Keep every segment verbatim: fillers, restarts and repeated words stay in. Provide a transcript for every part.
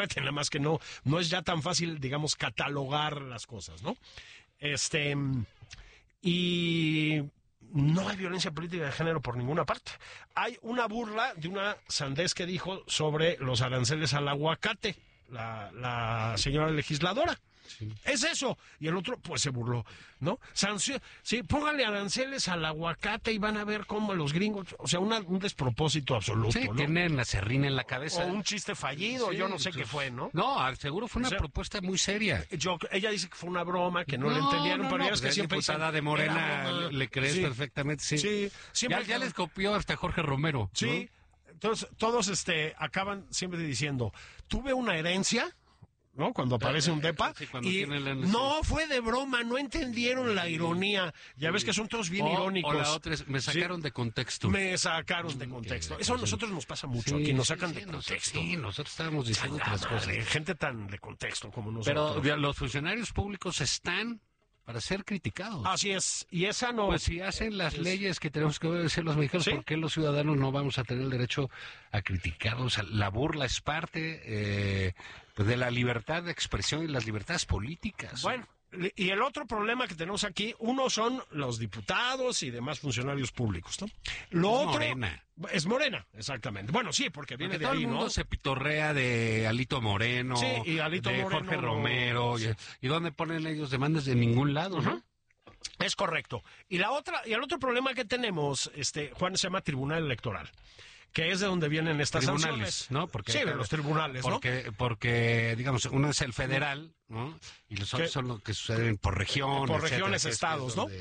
nada más que no, no es ya tan fácil, digamos, catalogar las cosas, ¿no? Este, y no hay violencia política de género por ninguna parte. Hay una burla de una sandez que dijo sobre los aranceles al aguacate, la, la señora legisladora. Sí. Es eso. Y el otro, pues se burló, ¿no? Sanción, sí, pónganle aranceles al aguacate y van a ver cómo los gringos, o sea, una, un despropósito absoluto, sí, ¿no? tienen la serrín en la cabeza. O un chiste fallido, sí, yo no sé entonces, qué fue, ¿no? No, seguro fue una o sea, propuesta muy seria. Yo, ella dice que fue una broma, que no, no le entendieron, no, pero no, ya ves que siempre diputada dicen, de Morena le, le crees sí, perfectamente, sí. Sí, siempre ya, ya les copió hasta Jorge Romero. Sí, ¿no? Entonces todos este acaban siempre diciendo, tuve una herencia, ¿no? Cuando aparece un depa sí, y la... no fue de broma, no entendieron la ironía. Ya sí. ves que son todos bien o, irónicos. O la otra es, me sacaron sí. de contexto. Me sacaron de contexto. Eso a nosotros nos pasa mucho, sí, aquí nos sacan sí, de contexto. Sí, nosotros estábamos diciendo Ay, otras cosas. Madre, gente tan de contexto como nosotros. Pero los funcionarios públicos están para ser criticados. Así es, y esa no... Pues si hacen las es... leyes que tenemos que obedecer los mexicanos, ¿sí? ¿Por qué los ciudadanos no vamos a tener el derecho a criticarlos? La burla es parte eh, pues de la libertad de expresión y las libertades políticas. Bueno, y el otro problema que tenemos aquí, uno son los diputados y demás funcionarios públicos, ¿no? Lo es otro... Morena. Es Morena, exactamente. Bueno, sí, porque viene porque de todo ahí, el mundo ¿no? se pitorrea de Alito Moreno, sí, y Alito de Moreno, Jorge Romero, sí. y, y dónde ponen ellos demandas de ningún lado, uh-huh. ¿no? Es correcto. Y la otra, y el otro problema que tenemos, este, Juan, se llama Tribunal Electoral, que es de donde vienen estas tribunales, sanciones. ¿no? Porque, sí, de los tribunales, ¿no? Porque, porque, digamos, uno es el federal, ¿no? Y los otros son los que suceden por regiones. Por regiones, etcétera, estados, ¿no?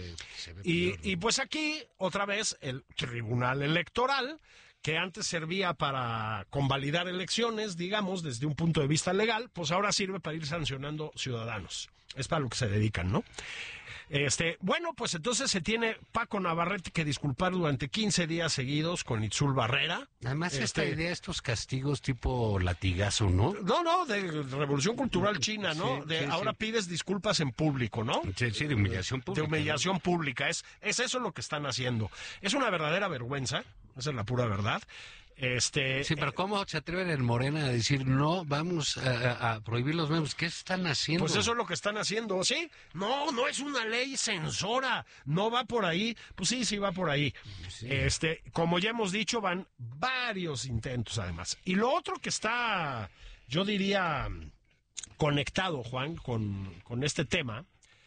Y, y pues aquí, otra vez, el Tribunal Electoral, que antes servía para convalidar elecciones, digamos, desde un punto de vista legal, pues ahora sirve para ir sancionando ciudadanos. Es para lo que se dedican, ¿no? Este, bueno, pues entonces se tiene Paco Navarrete que disculpar durante quince días seguidos con Itzul Barrera. Además, este, esta idea, estos castigos tipo latigazo, ¿no? No, no, de Revolución Cultural China, ¿no? Sí, de sí, ahora sí. pides disculpas en público, ¿no? Sí, sí, de humillación pública. De humillación ¿no? pública. Es, es eso lo que están haciendo. Es una verdadera vergüenza, esa es la pura verdad. Este, sí, pero ¿cómo se atreven en Morena a decir no, vamos a, a prohibir los memes? ¿Qué están haciendo? Pues eso es lo que están haciendo, ¿sí? No, no es una ley censora, no va por ahí. Pues sí, sí va por ahí. Sí. Este, como ya hemos dicho, van varios intentos además. Y lo otro que está, yo diría, conectado, Juan, con, con este tema,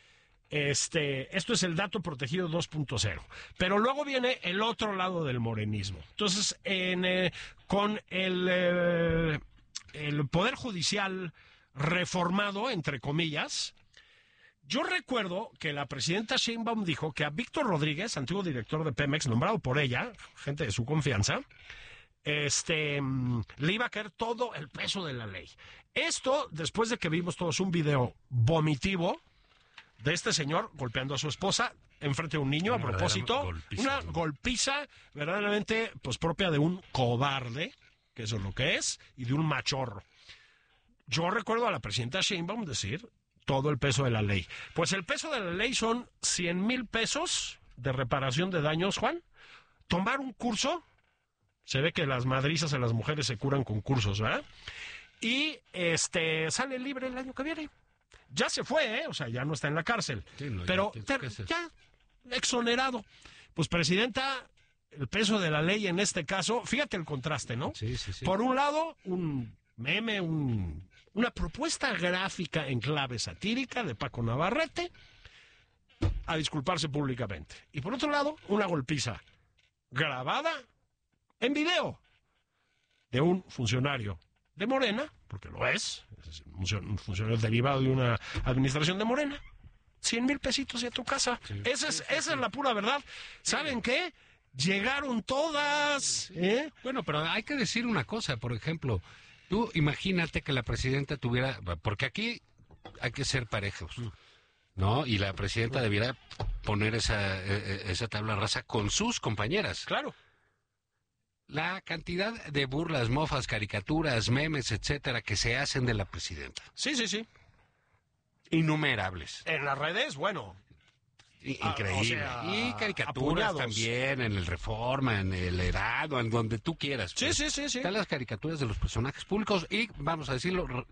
Este, esto es el dato protegido dos punto cero. Pero luego viene el otro lado del morenismo. Entonces, en, eh, con el, eh, el Poder Judicial reformado, entre comillas, yo recuerdo que la presidenta Sheinbaum dijo que a Víctor Rodríguez, antiguo director de Pemex, nombrado por ella, gente de su confianza, este, le iba a caer todo el peso de la ley. Esto, después de que vimos todos un video vomitivo de este señor golpeando a su esposa enfrente de un niño, una a propósito, golpiza, una golpiza verdaderamente pues propia de un cobarde, que eso es lo que es, y de un machorro. Yo recuerdo a la presidenta Sheinbaum decir todo el peso de la ley. Pues el peso de la ley son cien mil pesos de reparación de daños, Juan. Tomar un curso, se ve que las madrizas a las mujeres se curan con cursos, ¿verdad? Y este sale libre el año que viene. Ya se fue, ¿eh? O sea, ya no está en la cárcel. Sí, no, pero ya, ter, ya exonerado. Pues, presidenta, el peso de la ley en este caso, fíjate el contraste, ¿no? Sí, sí, sí. Por un lado, un meme, un, una propuesta gráfica en clave satírica de Paco Navarrete a disculparse públicamente. Y por otro lado, una golpiza grabada en video de un funcionario de Morena, porque lo es, es un funcionario derivado de una administración de Morena, cien mil pesitos y a tu casa. Sí, esa es, sí, sí, esa sí. es la pura verdad. ¿Saben qué? Llegaron todas. ¿eh? Bueno, pero hay que decir una cosa, por ejemplo, tú imagínate que la presidenta tuviera, porque aquí hay que ser parejos, ¿no? Y la presidenta debiera poner esa, esa tabla rasa con sus compañeras. Claro. La cantidad de burlas, mofas, caricaturas, memes, etcétera, que se hacen de la presidenta. Sí, sí, sí. Innumerables. En las redes, bueno. Increíble. Ah, o sea, y caricaturas apuñados. también, en el Reforma, en el Heraldo, en donde tú quieras. Sí, pues. sí, sí, sí. Están las caricaturas de los personajes públicos y, vamos a decirlo,